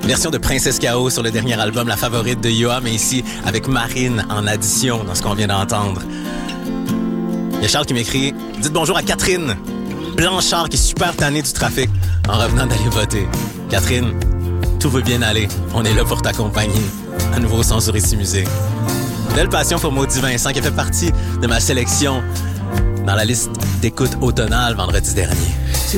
Version de Princesse K.O. sur le dernier album, la favorite de Yoa, mais ici avec Marine en addition dans ce qu'on vient d'entendre. Il y a Charles qui m'écrit « Dites bonjour à Catherine Blanchard qui est super tannée du trafic en revenant d'aller voter. Catherine, tout veut bien aller. On est là pour t'accompagner. À nouveau son sur Ici Musée. Belle passion pour Maudit Vincent qui a fait partie de ma sélection dans la liste d'écoute automnale vendredi dernier.